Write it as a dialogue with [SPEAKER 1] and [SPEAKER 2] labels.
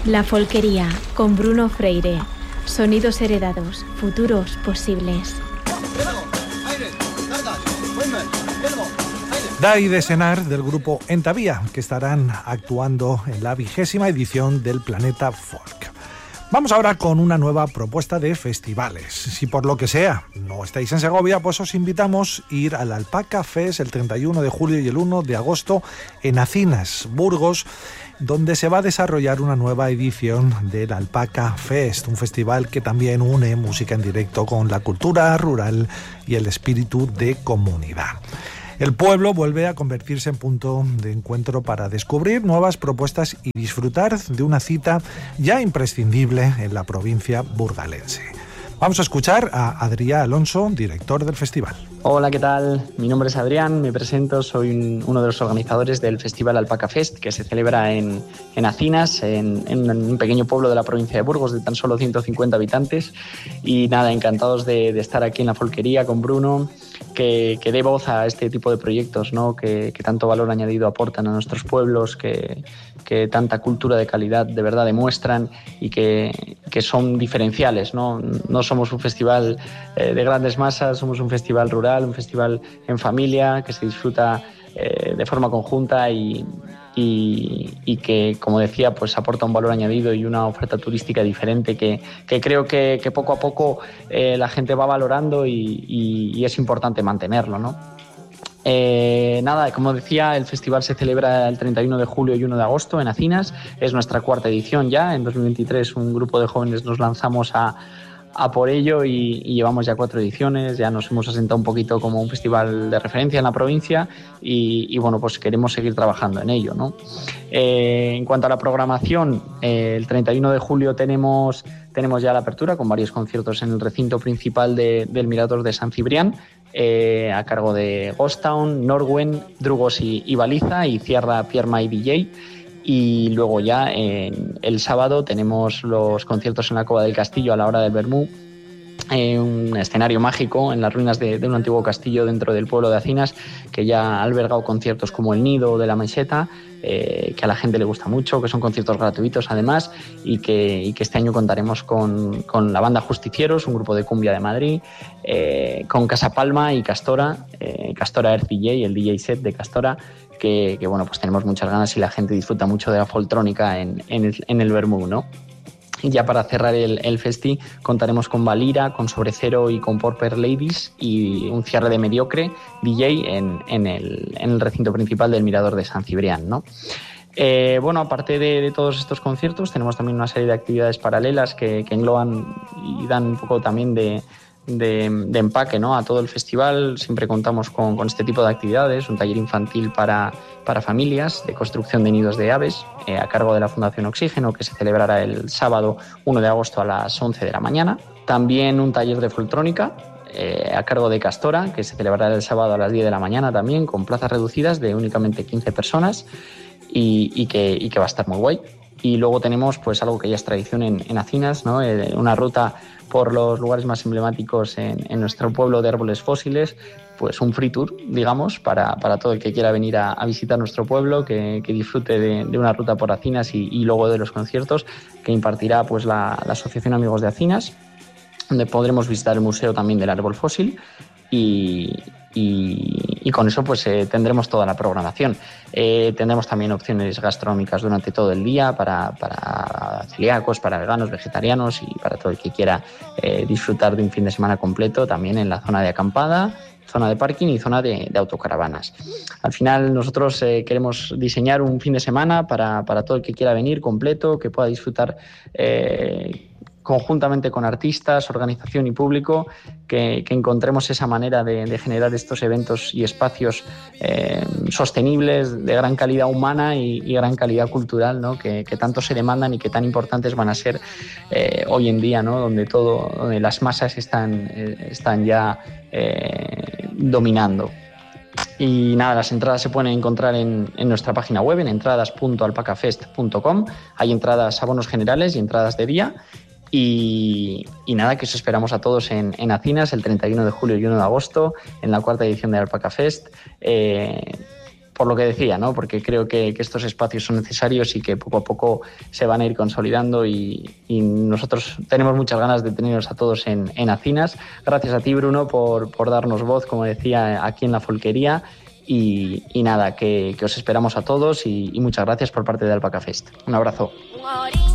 [SPEAKER 1] La Folquería, con Bruno Freire. Sonidos heredados, futuros posibles.
[SPEAKER 2] Dai de Senar, del grupo Entavía, que estarán actuando en la 20ª edición del Planeta Folk. Vamos ahora con una nueva propuesta de festivales. Si por lo que sea no estáis en Segovia, pues os invitamos a ir al Alpaca Fest el 31 de julio y el 1 de agosto en Acinas, Burgos, donde se va a desarrollar una nueva edición del Alpaca Fest, un festival que también une música en directo con la cultura rural y el espíritu de comunidad. El pueblo vuelve a convertirse en punto de encuentro para descubrir nuevas propuestas y disfrutar de una cita ya imprescindible en la provincia burgalense. Vamos a escuchar a Adrián Alonso, director del festival.
[SPEAKER 3] Hola, ¿qué tal? Mi nombre es Adrián, me presento, soy uno de los organizadores del Festival Alpaca Fest, que se celebra en Acinas, en un pequeño pueblo de la provincia de Burgos de tan solo 150 habitantes. Y nada, encantados de estar aquí en la Folquería con Bruno, que dé voz a este tipo de proyectos, ¿no? que tanto valor añadido aportan a nuestros pueblos, que tanta cultura de calidad de verdad demuestran y que son diferenciales, ¿no? No somos un festival de grandes masas, somos un festival rural, un festival en familia que se disfruta de forma conjunta y que, como decía, pues aporta un valor añadido y una oferta turística diferente que creo que poco a poco la gente va valorando y es importante mantenerlo, ¿no? Nada, como decía, el festival se celebra el 31 de julio y 1 de agosto en Acinas. Es nuestra cuarta edición ya. En 2023 un grupo de jóvenes nos lanzamos a por ello y llevamos ya 4 ediciones. Ya nos hemos asentado un poquito como un festival de referencia en la provincia y bueno, pues queremos seguir trabajando en ello, ¿no? En cuanto a la programación, el 31 de julio tenemos ya la apertura con varios conciertos en el recinto principal del Mirador de San Cibrián, a cargo de Ghost Town, Norwen, Drugos y Baliza, y cierra Pierre y DJ. Y luego ya el sábado tenemos los conciertos en la Cova del Castillo a la hora del vermú, un escenario mágico en las ruinas de un antiguo castillo dentro del pueblo de Acinas, que ya ha albergado conciertos como el Nido de la Meseta, que a la gente le gusta mucho, que son conciertos gratuitos además, y que este año contaremos con la banda Justicieros, un grupo de cumbia de Madrid, con Casa Palma y Castora, Castora Earth DJ, el DJ set de Castora, que bueno, pues tenemos muchas ganas y la gente disfruta mucho de la foltrónica en el vermú, ¿no? Y ya para cerrar el festi contaremos con Valira, con Sobrecero y con Porper Ladies, y un cierre de Mediocre DJ en el recinto principal del Mirador de San Cibrián, ¿no? Bueno, aparte de todos estos conciertos, tenemos también una serie de actividades paralelas que engloban y dan un poco también de empaque, ¿no?, a todo el festival. Siempre contamos con este tipo de actividades, un taller infantil para familias de construcción de nidos de aves, a cargo de la Fundación Oxígeno, que se celebrará el sábado 1 de agosto a las 11 de la mañana. También un taller de foltrónica a cargo de Castora, que se celebrará el sábado a las 10 de la mañana también, con plazas reducidas de únicamente 15 personas y que va a estar muy guay. Y luego tenemos pues algo que ya es tradición en Acinas, ¿no?, una ruta por los lugares más emblemáticos en nuestro pueblo de árboles fósiles, pues un free tour, digamos, para todo el que quiera venir a visitar nuestro pueblo, que disfrute de una ruta por Acinas y luego de los conciertos que impartirá pues la Asociación Amigos de Acinas, donde podremos visitar el Museo también del Árbol Fósil y con eso pues tendremos toda la programación. Tendremos también opciones gastronómicas durante todo el día para celíacos, para veganos, vegetarianos y para todo el que quiera disfrutar de un fin de semana completo, también en la zona de acampada, zona de parking y zona de autocaravanas. Al final nosotros queremos diseñar un fin de semana para todo el que quiera venir completo, que pueda disfrutar conjuntamente con artistas, organización y público, que encontremos esa manera de generar estos eventos y espacios sostenibles, de gran calidad humana y gran calidad cultural, ¿no?, que tanto se demandan y que tan importantes van a ser hoy en día, ¿no?, donde las masas están ya dominando. Y nada, las entradas se pueden encontrar en nuestra página web, en entradas.alpacafest.com. Hay entradas, abonos generales y entradas de día. Y nada, que os esperamos a todos en Acinas el 31 de julio y 1 de agosto en la cuarta edición de Alpaca Fest. por lo que decía, ¿no? Porque creo que estos espacios son necesarios y que poco a poco se van a ir consolidando y nosotros tenemos muchas ganas de tenerlos a todos en Acinas. Gracias a ti, Bruno, por darnos voz, como decía, aquí en la Folquería. Y nada, que os esperamos a todos y muchas gracias por parte de Alpaca Fest. Un abrazo.